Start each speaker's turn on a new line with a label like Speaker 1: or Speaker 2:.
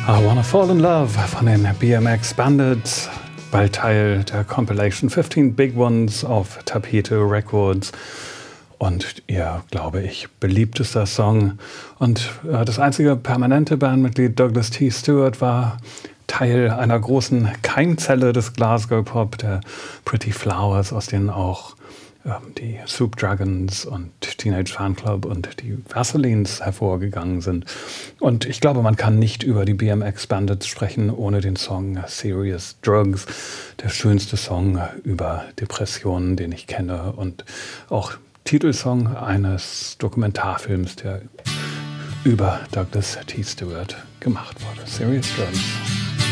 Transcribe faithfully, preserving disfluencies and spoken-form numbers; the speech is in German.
Speaker 1: I Wanna Fall in Love von den B M X Bandits, bald Teil der Compilation fifteen Big Ones auf Tapete Records und ihr, glaube ich, beliebtester Song. Und äh, das einzige permanente Bandmitglied Douglas T. Stewart war Teil einer großen Keimzelle des Glasgow Pop, der Pretty Flowers, aus denen auch ähm, die Soup Dragons und Teenage Fanclub und die Vaselines hervorgegangen sind. Und ich glaube, man kann nicht über die B M X Bandits sprechen, ohne den Song Serious Drugs, der schönste Song über Depressionen, den ich kenne, und auch Titelsong eines Dokumentarfilms, der über Douglas T. Stewart gemacht wurde. Serious Drugs.